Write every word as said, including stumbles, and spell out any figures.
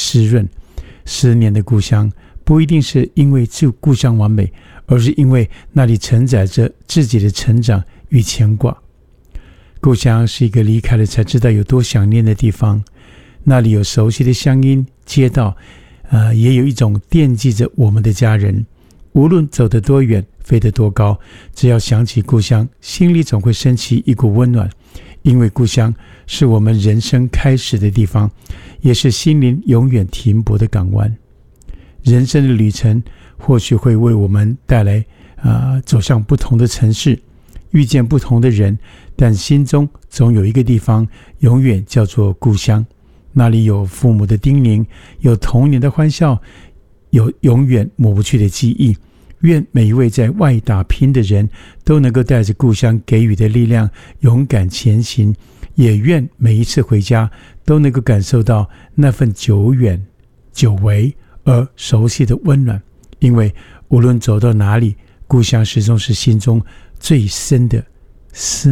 湿润。思念的故乡不一定是因为就故乡完美，而是因为那里承载着自己的成长与牵挂。故乡是一个离开了才知道有多想念的地方，那里有熟悉的乡音街道，呃，也有一种惦记着我们的家人。无论走得多远，飞得多高，只要想起故乡，心里总会升起一股温暖。因为故乡是我们人生开始的地方，也是心灵永远停泊的港湾。人生的旅程或许会为我们带来、呃、走向不同的城市，遇见不同的人，但心中总有一个地方永远叫做故乡。那里有父母的叮咛，有童年的欢笑，有永远抹不去的记忆。愿每一位在外打拼的人都能够带着故乡给予的力量勇敢前行，也愿每一次回家都能够感受到那份久远久违而熟悉的温暖。因为无论走到哪里，故乡始终是心中最深的思